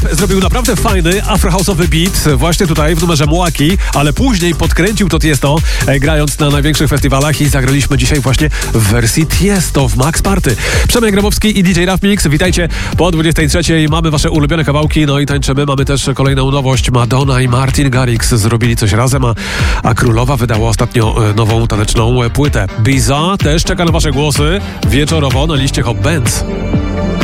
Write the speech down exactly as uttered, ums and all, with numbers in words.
zrobił naprawdę fajny afrohouse'owy beat właśnie tutaj w numerze Młaki, ale później podkręcił to Tiesto, e, grając na największych festiwalach i zagraliśmy dzisiaj właśnie w wersji Tiesto w Max Party. Przemek Grabowski i D J Raf Mix, witajcie po dwudziestej trzeciej. Mamy wasze ulubione kawałki, no i tańczymy. Mamy też kolejną nowość. Madonna i Martin Garrix zrobili coś razem, a, a Królowa wydała ostatnio e, nową taneczną e, płytę. Biza też czeka na wasze głosy wieczorowo na liście Hot Bands.